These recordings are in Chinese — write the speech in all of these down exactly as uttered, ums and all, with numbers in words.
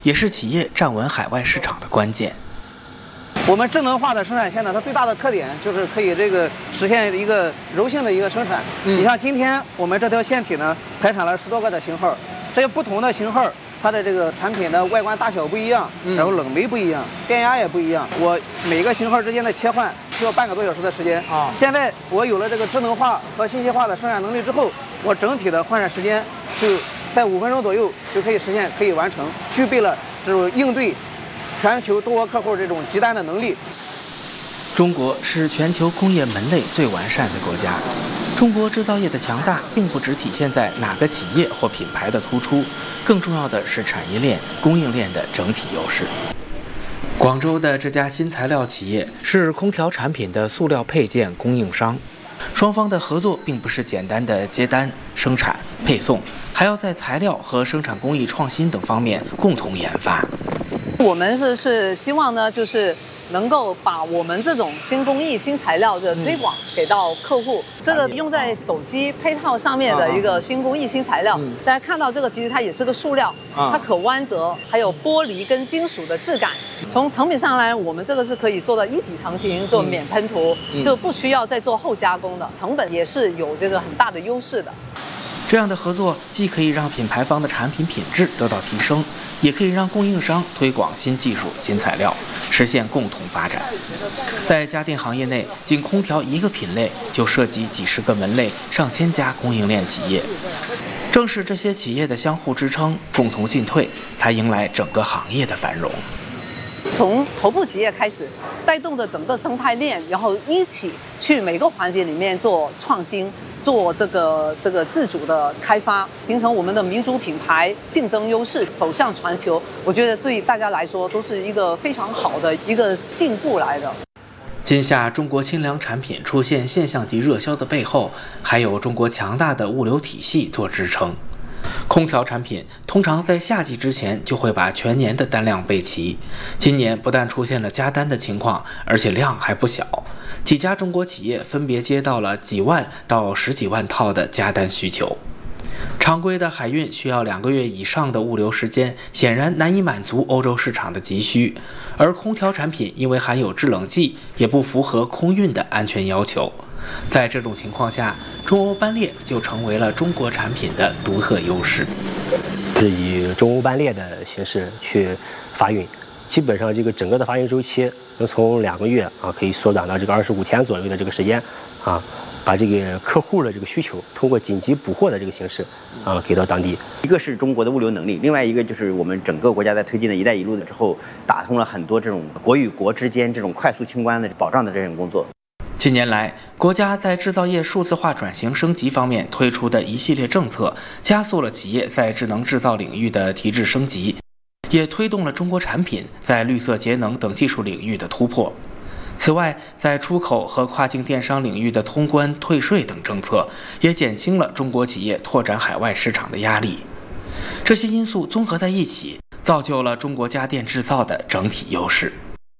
也是企业站稳海外市场的关键。 我们智能化的生产线呢，它最大的特点就是可以这个实现一个柔性的一个生产。嗯、你像今天我们这条线体呢，排产了十多个的型号，这些不同的型号，它的这个产品的外观大小不一样，嗯、然后冷媒不一样，电压也不一样。我每个型号之间的切换需要半个多小时的时间啊。现在我有了这个智能化和信息化的生产能力之后，我整体的换产时间就在五分钟左右就可以实现，可以完成，具备了这种应对全球多国客户这种急单的能力。 中国是全球工业门类最完善的国家。中国制造业的强大，并不只体现在哪个企业或品牌的突出，更重要的是产业链、供应链的整体优势。广州的这家新材料企业是空调产品的塑料配件供应商，双方的合作并不是简单的接单、生产、配送，还要在材料和生产工艺创新等方面共同研发。 我们是是希望呢，就是能够把我们这种新工艺、新材料的推广给到客户。嗯、这个用在手机配套上面的一个新工艺、新材料，嗯、大家看到这个其实它也是个塑料，它可弯折，还有玻璃跟金属的质感。从成品上来，我们这个是可以做到一体成型，做免喷涂，嗯、就不需要再做后加工的，成本也是有这个很大的优势的。 这样的合作既可以让品牌方的产品品质得到提升，也可以让供应商推广新技术、新材料，实现共同发展。在家电行业内，仅空调一个品类就涉及几十个门类、上千家供应链企业。正是这些企业的相互支撑、共同进退，才迎来整个行业的繁荣。 从头部企业开始，带动着整个生态链，然后一起去每个环节里面做创新。做这个这个自主的开发，形成我们的民族品牌竞争优势，走向全球。我觉得对大家来说都是一个非常好的一个进步来的。 今夏中国清凉产品出现现象级热销的背后，还有中国强大的物流体系做支撑。空调产品通常在夏季之前就会把全年的单量备齐，今年不但出现了加单的情况，而且量还不小。几家中国企业分别接到了几万到十几万套的加单需求。常规的海运需要两个月以上的物流时间，显然难以满足欧洲市场的急需，而空调产品因为含有制冷剂，也不符合空运的安全要求。在这种情况下，中欧班列就成为了中国产品的独特优势。 是以中欧班列的形式去发运，基本上这个整个的发运周期能从两个月啊，可以缩短到这个二十五天左右的这个时间啊，把这个客户的这个需求通过紧急补货的这个形式啊，给到当地。 一个是中国的物流能力，另外一个就是我们整个国家在推进的一带一路的之后，打通了很多这种国与国之间这种快速清关的保障的这种工作。 近年来，国家在制造业数字化转型升级方面推出的一系列政策，加速了企业在智能制造领域的提质升级，也推动了中国产品在绿色节能等技术领域的突破。此外，在出口和跨境电商领域的通关、退税等政策，也减轻了中国企业拓展海外市场的压力。这些因素综合在一起，造就了中国家电制造的整体优势。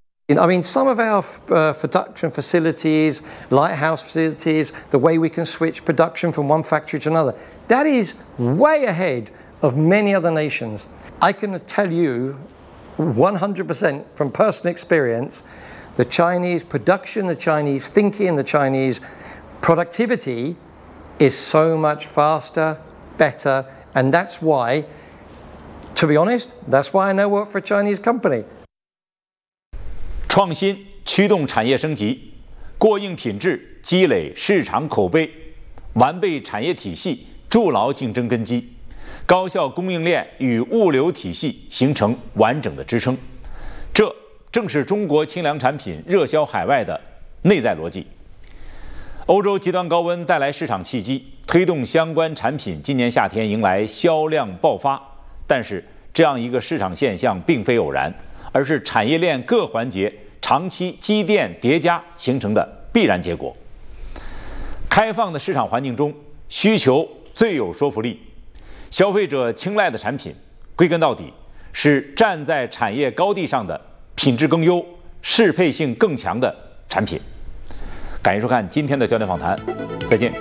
I mean, some of our uh, production facilities, lighthouse facilities, the way we can switch production from one factory to another, that is way ahead of many other nations. I can tell you one hundred percent from personal experience, the Chinese production, the Chinese thinking, and the Chinese productivity is so much faster, better, and that's why, to be honest, that's why I now work for a Chinese company. 创新驱动产业升级，过硬品质积累市场口碑，完备产业体系筑牢竞争根基，高效供应链与物流体系形成完整的支撑。这正是中国清凉产品热销海外的内在逻辑。欧洲极端高温带来市场契机，推动相关产品今年夏天迎来销量爆发。但是，这样一个市场现象并非偶然，而是产业链各环节长期积淀叠加形成的必然结果。开放的市场环境中，需求最有说服力，消费者青睐的产品，归根到底是站在产业高地上的品质更优、适配性更强的产品。感谢收看今天的焦点访谈，再见。